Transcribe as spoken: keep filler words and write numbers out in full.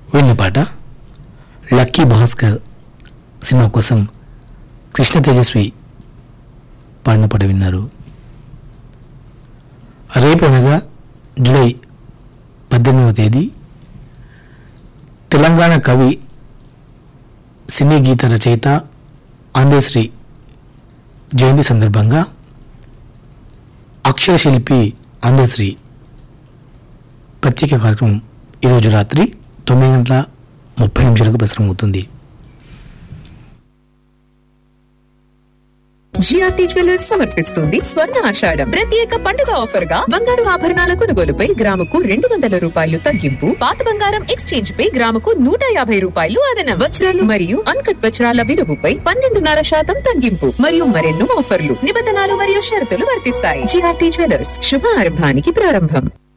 విన్న పాట lucky Bhaskar cinema కోసం కృష్ణ తేజస్వి పాడిన పాట విన్నారు. రేపు అనగా జూలై పద్దెనిమిదవ తేదీ తెలంగాణ కవి, సినీ గీత రచయిత అందశ్రీ జయంతి సందర్భంగా అక్షరశిల్పి అందశ్రీ ప్రత్యేక కార్యక్రమం ఈరోజు రాత్రి తొమ్మిది గంటల ముప్పై నిమిషాలకు ప్రసారం అవుతుంది. జిఆర్టీ జ్యువెలర్స్ సమర్పిస్తుంది స్వర్ణ ఆషాఢం ప్రత్యేక పండుగ ఆఫర్ గా బంగారు ఆభరణాల కొనుగోలుపై గ్రాముకు రెండు వందల రూపాయలు తగ్గింపు, పాత బంగారం ఎక్స్చేంజ్ పై గ్రాముకు నూట యాభై రూపాయలు అదన, వజ్రాలు మరియు అన్కట్ వజ్రాల విలువపై పన్నెండున్నర శాతం తగ్గింపు మరియు మరెన్నో ఆఫర్లు, నిబంధనలు మరియు షరతులు వర్తిస్తాయి. జిఆర్టీ జ్యువెలర్స్ శుభారంభానికి ప్రారంభం.